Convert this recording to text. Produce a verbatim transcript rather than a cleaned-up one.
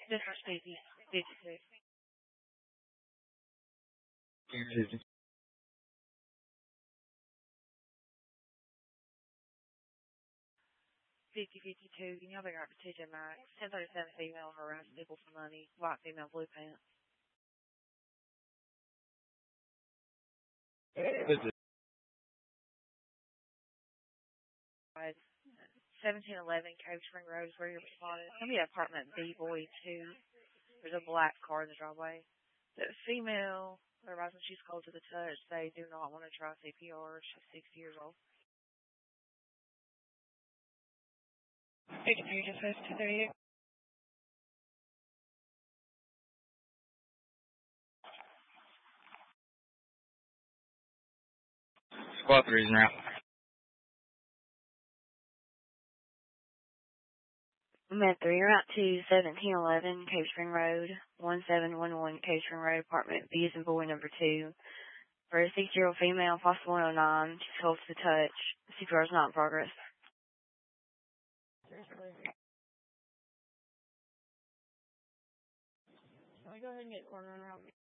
This is fifty, fifty-six. fifty. fifty, fifty-two. Can y'all figure out for T J Maxx? ten thirty-seven female harassed people for money. White female, blue pants. seventeen eleven Cove Spring Road is where you're spotted. It's going to be apartment B Boy two. There's a black car in the driveway. The female, otherwise when she's cold to the touch, they do not want to try C P R. She's sixty years old. fifty-three, just says two thirty-eight. Squad three is now. Med three, you're out to seventeen eleven Cave Spring Road, one seven one one Cave Spring Road, apartment B as in boy number two. For a sixty-year-old female, possible one oh nine, she's cold to the touch. C P R is not in progress. Can we go ahead and get corner around?